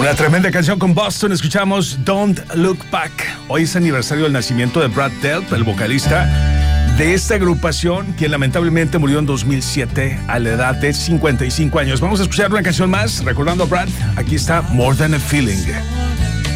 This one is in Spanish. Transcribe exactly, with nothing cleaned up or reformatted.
Una tremenda canción con Boston. Escuchamos Don't Look Back. Hoy es aniversario del nacimiento de Brad Delp, el vocalista de esta agrupación, quien lamentablemente murió en dos mil siete a la edad de cincuenta y cinco años. Vamos a escuchar una canción más recordando a Brad. Aquí está More Than a Feeling.